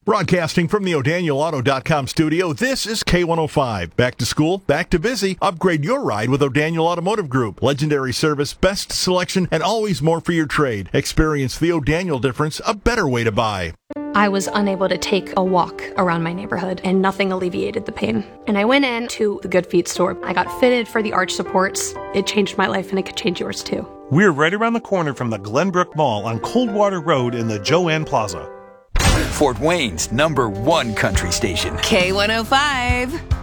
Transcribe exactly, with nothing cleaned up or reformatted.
Broadcasting from the O'Daniel Auto dot com studio, this is K one oh five. Back to school, back to busy. Upgrade your ride with O'Daniel Automotive Group. Legendary service, best selection, and always more for your trade. Experience the O'Daniel difference, a better way to buy. I was unable to take a walk around my neighborhood, and nothing alleviated the pain. And I went in to the Good Feet store. I got fitted for the arch supports. It changed my life, and it could change yours too. We're right around the corner from the Glenbrook Mall on Coldwater Road in the Joanne Plaza. Fort Wayne's number one country station. K one oh five.